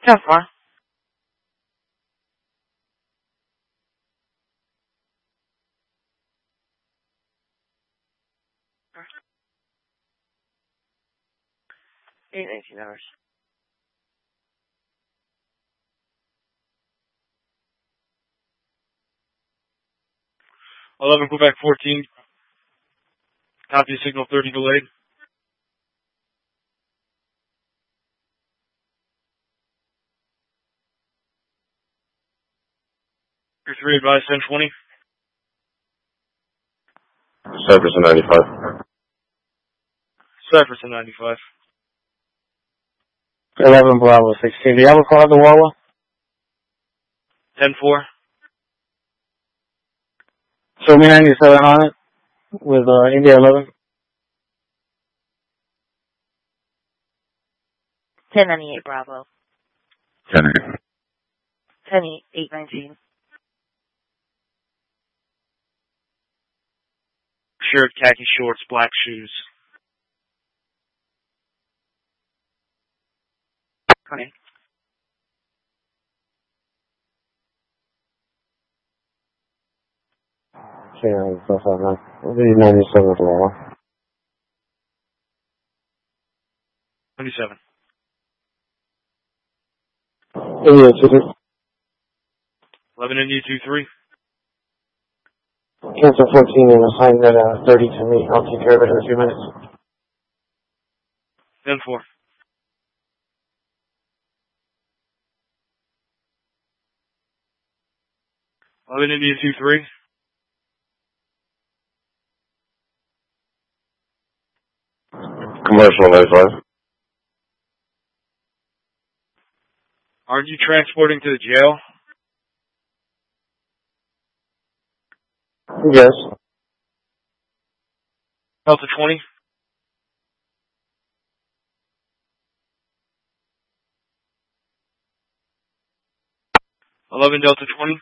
10-4. $8.19. 11 Quebec 14. Copy signal 30 delayed. Your 3 advised 1020. Cypress 95. Cypress 95. 11 Bravo 16. Do you have a call at the Wawa? 10-4. Show me 97 on it with India 11. 1098 Bravo. 10-8. 819. Shirt, khaki shorts, black shoes. 20. Yeah, stuff like that. I'll be 97 at the Wawa. 27. India 23. 11 India 23. Cancel 14 and assign that 30 to me. I'll take care of it in a few minutes. 10-4. 11 India 23. Commercial 95. Aren't you transporting to the jail? Yes. Delta 20. 11 Delta 20.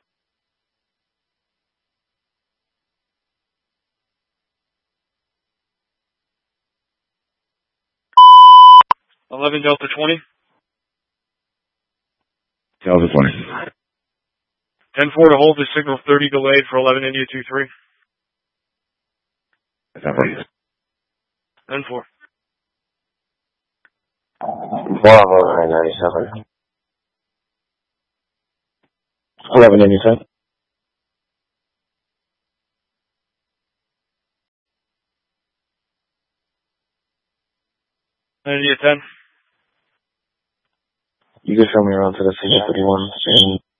11 Delta 20. Delta 20. 10-4 to hold the signal 30 delayed for 11 India 23. 10-4. 10-4. Bravo 97. 11 India 10. 9 India 10. You can show me around to the 31 and